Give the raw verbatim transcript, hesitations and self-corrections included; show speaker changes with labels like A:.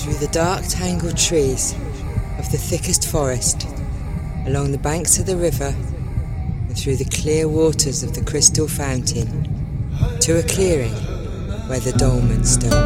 A: through the dark tangled trees of the thickest forest, along the banks of the river, and through the clear waters of the crystal fountain, to a clearing where the dolmen stood.